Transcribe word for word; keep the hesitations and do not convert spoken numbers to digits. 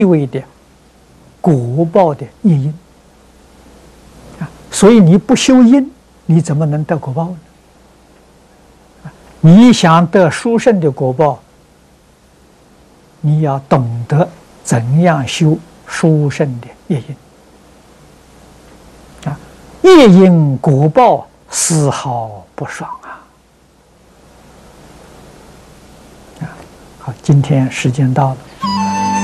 意味的果报的业因啊，所以你不修因，你怎么能得果报呢？啊，你想得殊胜的果报，你要懂得怎样修殊胜的业因啊，业因果报丝毫不爽啊！啊，好，今天时间到了。